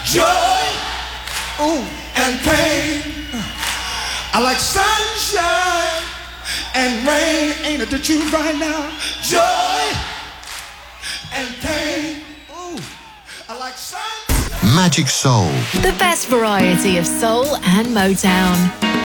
joy, ooh, and pain. I like sunshine and rain. Ain't it the truth right now? Joy and pain. Ooh, I like sunshine. Magic Soul. The best variety of soul and Motown.